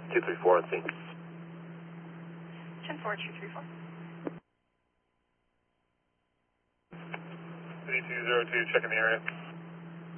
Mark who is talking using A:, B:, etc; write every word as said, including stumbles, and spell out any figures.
A: two three four on scene.
B: ten four, two three four.
C: City two zero two, checking the area.